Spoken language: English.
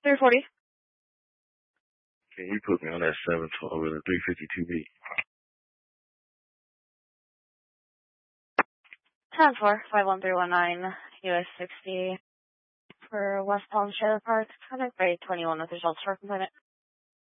340. Can you put me on that 712 with a 352B? 10-4, 51319, US 60 for West Palm Trailer Park, contact rate 21 with results for component.